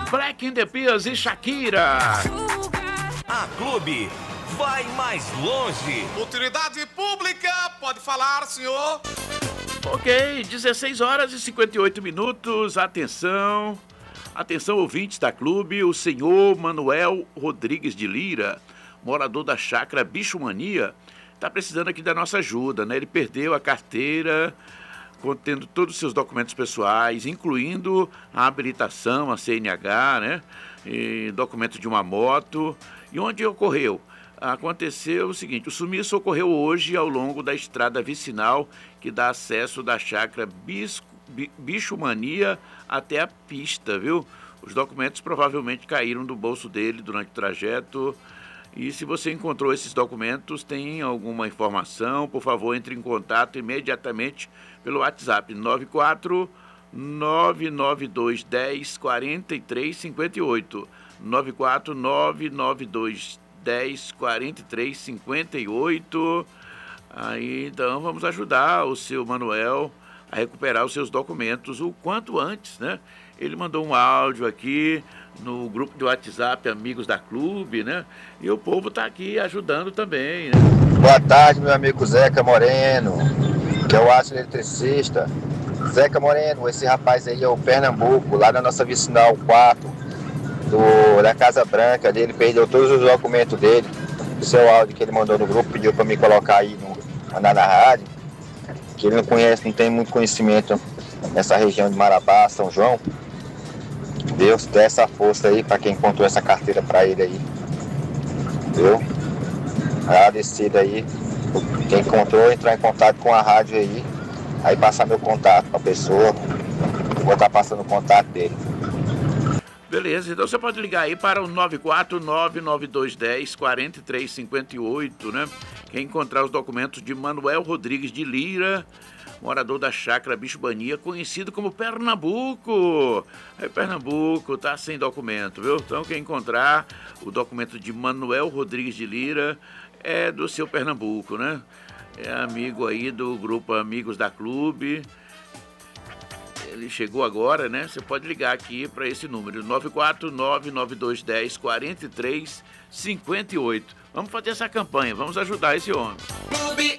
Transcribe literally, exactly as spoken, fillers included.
Black in the Peas e Shakira. A Clube vai mais longe. Utilidade pública, pode falar, senhor. Ok, dezesseis horas e cinquenta e oito minutos, atenção, atenção ouvintes da Clube, o senhor Manuel Rodrigues de Lira, morador da chácara Bicho Mania, está precisando aqui da nossa ajuda, né? Ele perdeu a carteira contendo todos os seus documentos pessoais, incluindo a habilitação, a C N H, né? E documento de uma moto. E onde ocorreu? Aconteceu o seguinte, o sumiço ocorreu hoje ao longo da estrada vicinal que dá acesso da chácara Bisco, Bicho Mania até a pista, viu? Os documentos provavelmente caíram do bolso dele durante o trajeto. E se você encontrou esses documentos, tem alguma informação, por favor, entre em contato imediatamente pelo WhatsApp nove quatro nove nove dois um zero quatro três cinco oito. nove quatro nove nove dois dez, quarenta e três, cinquenta e oito. Aí, então, vamos ajudar o seu Manuel a recuperar os seus documentos o quanto antes, né? Ele mandou um áudio aqui no grupo de WhatsApp Amigos da Clube, né? E o povo tá aqui ajudando também, né? Boa tarde, meu amigo Zeca Moreno, que é o aço eletricista. Zeca Moreno, esse rapaz aí é o Pernambuco, lá na nossa vicinal quatro. Do, da Casa Branca dele, perdeu todos os documentos dele. O seu áudio que ele mandou no grupo, pediu para me colocar aí, no, mandar na rádio, que ele não conhece, não tem muito conhecimento nessa região de Marabá, São João. Deus dê essa força aí para quem encontrou essa carteira para ele aí. Viu? Agradecido aí. Quem encontrou, entrar em contato com a rádio aí, aí passar meu contato para a pessoa. Vou estar passando o contato dele. Beleza, então você pode ligar aí para o nove quatro nove nove dois um zero quatro três cinco oito, né? Quem encontrar os documentos de Manuel Rodrigues de Lira, morador da chácara Bicho Mania, conhecido como Pernambuco. É, Pernambuco tá sem documento, viu? Então quem encontrar o documento de Manuel Rodrigues de Lira é do seu Pernambuco, né? É amigo aí do grupo Amigos da Clube. Ele chegou agora, né? Você pode ligar aqui para esse número, nove quatro nove nove dois um zero quatro três cinco oito. Vamos fazer essa campanha, vamos ajudar esse homem.